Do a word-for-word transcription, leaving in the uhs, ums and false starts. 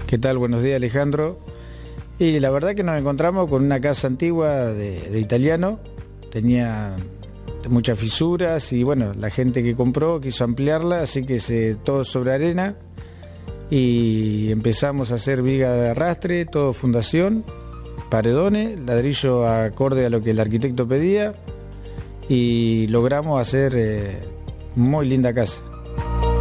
¿Qué tal? Buenos días, Alejandro. Y la verdad que nos encontramos con una casa antigua de, de italiano, tenía muchas fisuras y bueno, la gente que compró quiso ampliarla, así que se, todo sobre arena y empezamos a hacer viga de arrastre, todo fundación, paredones, ladrillo acorde a lo que el arquitecto pedía y logramos hacer eh, muy linda casa.